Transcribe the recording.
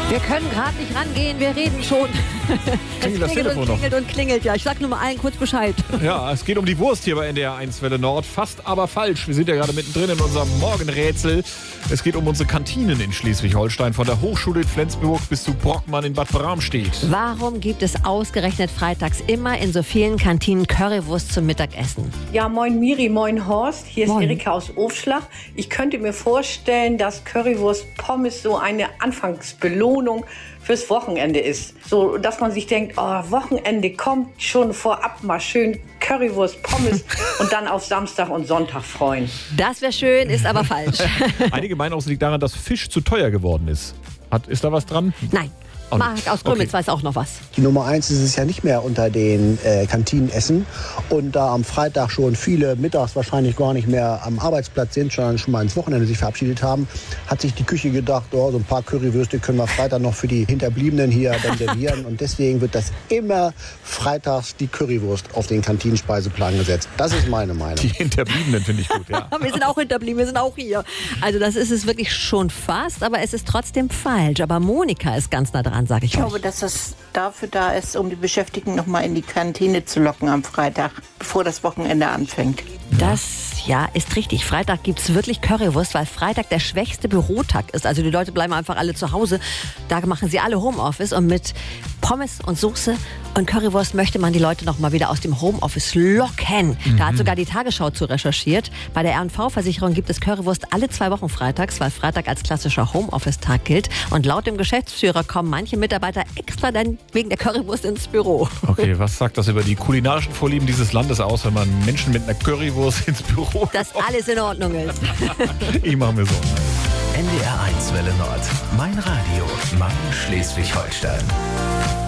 Wir können gerade nicht rangehen, wir reden schon. Klingelt das Es Telefon noch? klingelt und klingelt, ja. Ich sag nur mal allen kurz Bescheid. Ja, es geht um die Wurst hier bei NDR 1 Welle Nord. Fast aber falsch. Wir sind ja gerade mittendrin in unserem Morgenrätsel. Es geht um unsere Kantinen in Schleswig-Holstein. Von der Hochschule in Flensburg bis zu Brockmann in Bad Bramstedt. Warum gibt es ausgerechnet freitags immer in so vielen Kantinen Currywurst zum Mittagessen? Ja, moin Miri, moin Horst. Hier ist Moin. Erika aus Ofschlach. Ich könnte mir vorstellen, dass Currywurst Pommes so eine Anfangsbelohnung fürs Wochenende ist. So, dass man sich denkt, oh, Wochenende kommt, schon vorab mal schön Currywurst Pommes und dann auf Samstag und Sonntag freuen. Das wäre schön, ist aber falsch. Einige meinen auch, es liegt daran, dass Fisch zu teuer geworden ist. Ist da was dran? Nein. Auch Marc nicht. aus Grömitz Okay. weiß auch noch was. Die Nummer 1 ist es ja nicht mehr unter den Kantinenessen. Und da am Freitag schon viele mittags wahrscheinlich gar nicht mehr am Arbeitsplatz sind, sondern schon mal ins Wochenende sich verabschiedet haben, hat sich die Küche gedacht, oh, so ein paar Currywürste können wir Freitag noch für die Hinterbliebenen hier dann servieren. Und deswegen wird das immer freitags die Currywurst auf den Kantinenspeiseplan gesetzt. Das ist meine Meinung. Die Hinterbliebenen finde ich gut, ja. Wir sind auch hinterblieben, wir sind auch hier. Also das ist es wirklich schon fast, aber es ist trotzdem falsch. Aber Monika ist ganz nah dran, sage ich Ich euch. glaube, dass das dafür da ist, um die Beschäftigten noch mal in die Kantine zu locken am Freitag, bevor das Wochenende anfängt. Das, ja, ist richtig. Freitag gibt es wirklich Currywurst, weil Freitag der schwächste Bürotag ist. Also die Leute bleiben einfach alle zu Hause. Da machen sie alle Homeoffice und mit Pommes und Soße und Currywurst möchte man die Leute noch mal wieder aus dem Homeoffice locken. Da hat sogar die Tagesschau zu recherchiert. Bei der R&V-Versicherung gibt es Currywurst alle 2 Wochen freitags, weil Freitag als klassischer Homeoffice-Tag gilt. Und laut dem Geschäftsführer kommen manche Mitarbeiter extra dann wegen der Currywurst ins Büro. Okay, was sagt das über die kulinarischen Vorlieben dieses Landes aus, wenn man Menschen mit einer Currywurst ins Büro... Dass alles in Ordnung ist. Ich mache mir so. NDR 1 Welle Nord. Mein Radio. Mein Schleswig-Holstein.